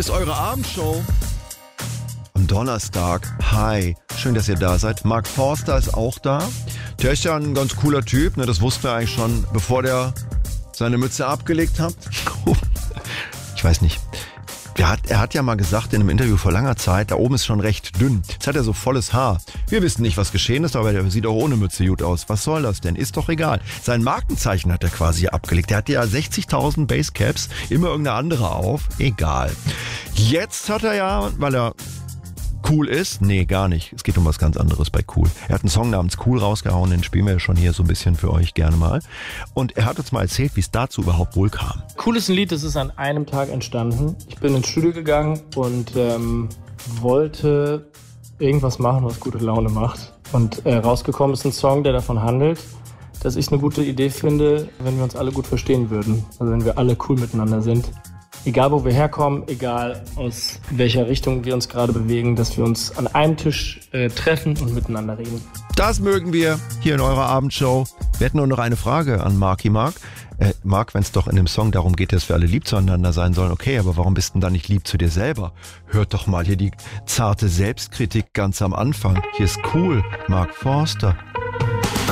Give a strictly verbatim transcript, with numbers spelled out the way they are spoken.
ist eure Abendshow. Am Donnerstag. Hi, schön, dass ihr da seid. Mark Forster ist auch da. Der ist ja ein ganz cooler Typ, ne? Das wussten wir eigentlich schon, bevor der seine Mütze abgelegt hat. Ich weiß nicht. Er hat, er hat ja mal gesagt in einem Interview vor langer Zeit, da oben ist schon recht dünn. Jetzt hat er so volles Haar. Wir wissen nicht, was geschehen ist, aber der sieht auch ohne Mütze gut aus. Was soll das denn? Ist doch egal. Sein Markenzeichen hat er quasi abgelegt. Er hatte ja sechzigtausend Basecaps, immer irgendeine andere auf. Egal. Jetzt hat er ja, weil er cool ist? Nee, gar nicht. Es geht um was ganz anderes bei Cool. Er hat einen Song namens Cool rausgehauen, den spielen wir ja schon hier so ein bisschen für euch gerne mal. Und er hat uns mal erzählt, wie es dazu überhaupt wohl kam. Cool ist ein Lied, das ist an einem Tag entstanden. Ich bin ins Studio gegangen und ähm, wollte irgendwas machen, was gute Laune macht. Und äh, rausgekommen ist ein Song, der davon handelt, dass ich es eine gute Idee finde, wenn wir uns alle gut verstehen würden. Also wenn wir alle cool miteinander sind. Egal, wo wir herkommen, egal aus welcher Richtung wir uns gerade bewegen, dass wir uns an einem Tisch äh, treffen und miteinander reden. Das mögen wir hier in eurer Abendshow. Wir hätten nur noch eine Frage an Marky Mark. Äh, Mark, wenn es doch in dem Song darum geht, dass wir alle lieb zueinander sein sollen, okay, aber warum bist du denn da nicht lieb zu dir selber? Hört doch mal hier die zarte Selbstkritik ganz am Anfang. Hier ist Cool, Mark Forster.